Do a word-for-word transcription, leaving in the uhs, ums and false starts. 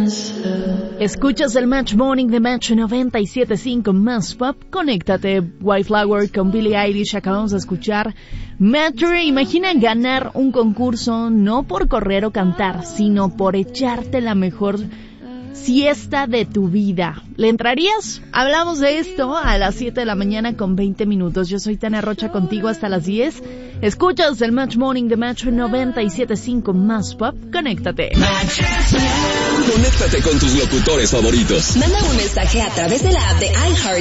Escuchas el Match Morning de Match noventa y siete punto cinco Más Pop. Conéctate. White Flower con Billie Eilish. Acabamos de escuchar Matter. Imagina ganar un concurso no por correr o cantar, sino por echarte la mejor siesta de tu vida. ¿Le entrarías? Hablamos de esto a las siete de la mañana con veinte minutos. Yo soy Tania Rocha, contigo hasta las diez. Escuchas el Match Morning de Match noventa y siete punto cinco Más Pop. Conéctate. Conéctate con tus locutores favoritos. Manda un mensaje a través de la app de iHeart